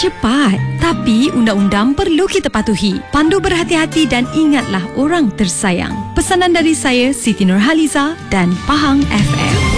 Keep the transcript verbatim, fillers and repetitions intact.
cepat. Tapi undang-undang perlu kita patuhi. Pandu berhati-hati dan ingatlah orang tersayang. Pesanan dari saya, Siti Nurhaliza dan Pahang F M.